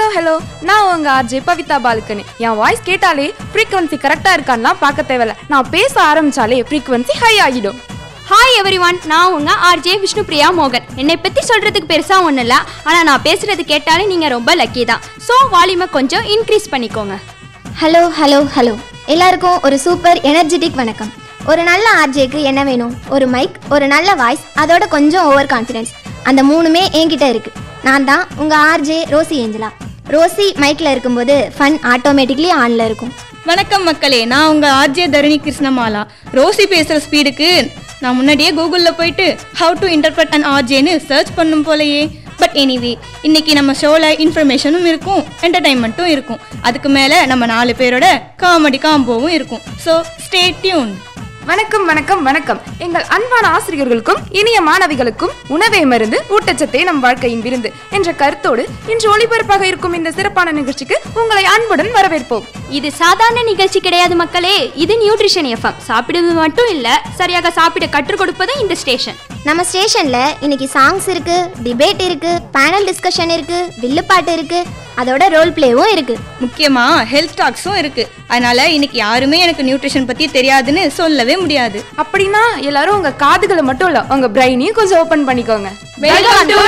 Hello நான் உங்க RJ Pavitha balcony. என் voice கேட்டாலே ஃப்ரீக்வன்சி கரெக்டா இருக்கான்னு பார்க்க தேவையில்ல. நான் பேச ஆரம்பிச்சாலே ஃப்ரீக்வன்சி ஹை ஆகிடும். ஹாய் எவ்ரிவன், நான் உங்க ஆர்ஜே விஷ்ணுபிரியா மோகன். என்னை பற்றி சொல்கிறதுக்கு பெருசாக ஒன்றும் இல்லை, ஆனால் நான் பேசுகிறது கேட்டாலே நீங்கள் ரொம்ப லக்கி தான். ஸோ வால்யூமை கொஞ்சம் இன்க்ரீஸ் பண்ணிக்கோங்க. ஹலோ ஹலோ ஹலோ எல்லாருக்கும் ஒரு சூப்பர் எனர்ஜெட்டிக் வணக்கம். ஒரு நல்ல ஆர்ஜேக்கு என்ன வேணும்? ஒரு மைக், ஒரு நல்ல வாய்ஸ், அதோட கொஞ்சம் ஓவர் கான்ஃபிடென்ஸ். அந்த மூணுமே என்கிட்ட இருக்கு. நான் தான் உங்கள் ஆர்ஜே ரோசி ஏஞ்சலா. ரோசி மைக்கில் இருக்கும்போது ஃபன் ஆட்டோமேட்டிக்லி ஆனில் இருக்கும். வணக்கம் மக்களே, நான் உங்கள் ஆர்ஜே தரணி கிருஷ்ணமாலா. ரோசி பேசுகிற ஸ்பீடுக்கு நான் முன்னாடியே கூகுளில் போயிட்டு how to interpret and ஆர்ஜேன்னு search பண்ணும் போலையே. பட் எனிவே, இன்னைக்கு நம்ம ஷோவில் இன்ஃபர்மேஷனும் இருக்கும், என்டர்டைன்மெண்ட்டும் இருக்கும். அதுக்கு மேலே நம்ம 4 பேரோட காமெடி காம்போவும் இருக்கும். So stay tune. வணக்கம் வணக்கம் வணக்கம். எங்கள் அன்பான ஆசிரியர்களுக்கும் இனிய மாணவிகளுக்கும் உணவே மருந்து, ஊட்டச்சத்தே நம் வாழ்க்கையின் விருந்து என்ற கருத்தோடு இன்று ஒளிபரப்பாக இருக்கும் இந்த சிறப்பான நிகழ்ச்சிக்கு உங்களை அன்புடன் வரவேற்போம். இது சாதாரண நிகழ்ச்சி கிடையாது மக்களே, இது நியூட்ரிஷன் எஃப்எம். சாப்பிடுவது மட்டும் இல்லை, சரியாக சாப்பிட கற்றுக் கொடுப்பதும் இந்த ஸ்டேஷன். நம்ம ஸ்டேஷனில் இன்னைக்கு சாங்ஸ் இருக்கு, டிபேட் இருக்கு, பேனல் டிஸ்கஷன் இருக்கு, வில்லுப்பாட்டு இருக்கு, அதோட ரோல் பிளேவும் இருக்கு. முக்கியமாக ஹெல்த் டாக்ஸும் இருக்குது. அதனால் இன்னைக்கு யாருமே எனக்கு நியூட்ரிஷன் பற்றி தெரியாதுன்னு சொல்லவே முடியாது. அப்படின்னா எல்லாரும் உங்க காதுகளை மட்டும் இல்ல, உங்க பிரெயினையும் கொஞ்சம் ஓபன் பண்ணிக்கோங்க. Welcome to